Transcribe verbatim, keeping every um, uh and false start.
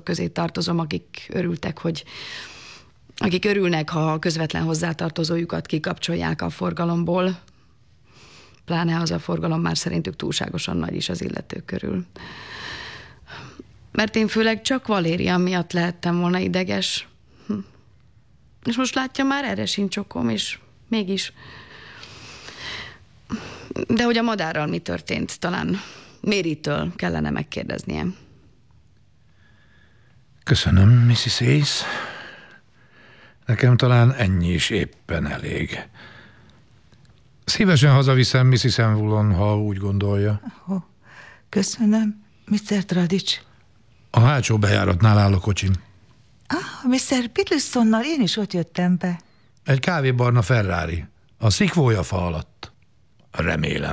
közé tartozom, akik örültek, hogy akik örülnek, ha a közvetlen hozzátartozójukat kikapcsolják a forgalomból, pláne az a forgalom már szerintük túlságosan nagy is az illetők körül. Mert én főleg csak Valéria miatt lehettem volna ideges. Hm. És most látja, már erre sincs okom, és mégis. De hogy a madárral mi történt, talán Méritől kellene megkérdeznie. Köszönöm, missziz Hayes. Nekem talán ennyi is éppen elég. Szívesen hazaviszem missziz Envulon, ha úgy gondolja. Oh, köszönöm, miszter Tradics. A hátsó bejáratnál áll a kocsim. Ah, miszter Pitlistonnal én is ott jöttem be. Egy kávébarna Ferrari. A szikvója fa alatt. Remélem.